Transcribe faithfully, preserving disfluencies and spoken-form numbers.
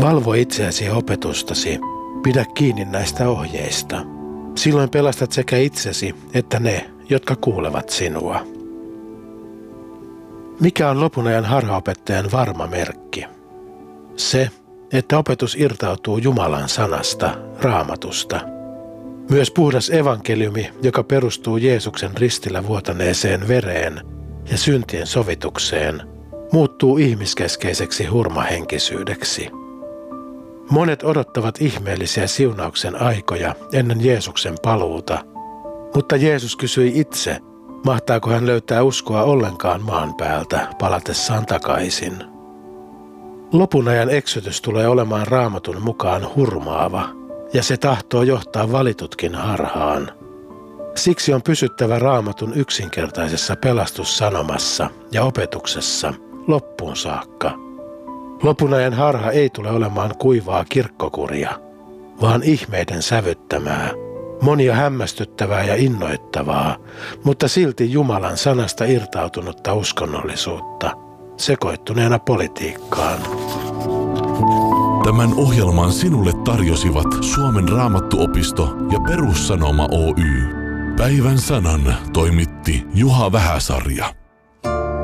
Valvo itseäsi ja opetustasi. Pidä kiinni näistä ohjeista. Silloin pelastat sekä itsesi että ne, jotka kuulevat sinua. Mikä on lopun ajan harhaopettajan varma merkki? Se, että opetus irtautuu Jumalan sanasta, Raamatusta. Myös puhdas evankeliumi, joka perustuu Jeesuksen ristillä vuotaneeseen vereen ja syntien sovitukseen, muuttuu ihmiskeskeiseksi hurmahenkisyydeksi. Monet odottavat ihmeellisiä siunauksen aikoja ennen Jeesuksen paluuta, mutta Jeesus kysyi itse, mahtaako hän löytää uskoa ollenkaan maan päältä palatessaan takaisin. Lopun ajan eksytys tulee olemaan Raamatun mukaan hurmaava, ja se tahtoo johtaa valitutkin harhaan. Siksi on pysyttävä Raamatun yksinkertaisessa pelastussanomassa ja opetuksessa loppuun saakka. Lopun ajan harha ei tule olemaan kuivaa kirkkokuria, vaan ihmeiden sävyttämää, monia hämmästyttävää ja innoittavaa, mutta silti Jumalan sanasta irtautunutta uskonnollisuutta, sekoittuneena politiikkaan. Tämän ohjelman sinulle tarjosivat Suomen Raamattuopisto ja Perussanoma Oy. Päivän sanan toimitti Juha Vähäsarja.